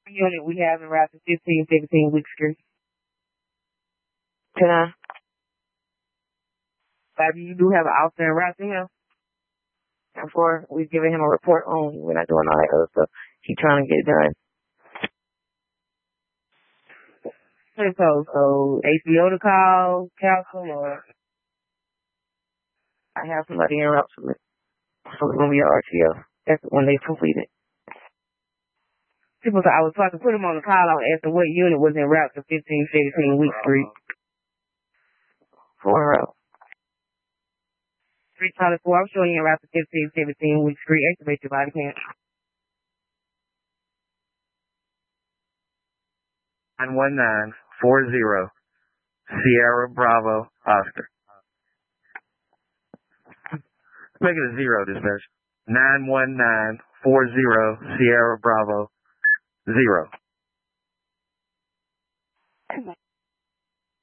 unit we have in route to 1517 Week Street. Can I? Baby, you do have an officer in route to him? Before we've given him a report only. We're not doing all that other stuff. He's trying to get it done. So ACO to call, counsel, or I have somebody in route to it. So it's going to be an RTO. That's when they complete it. People thought I was supposed to put him on the call out asking what unit was en route to 1517 Week Street. 4 route. 3 4. I'm showing you en route to 1517 Week Street. Activate your body cam. 91940 Sierra Bravo Oscar. Make it a 0, dispatch. 91940 Sierra Bravo 0.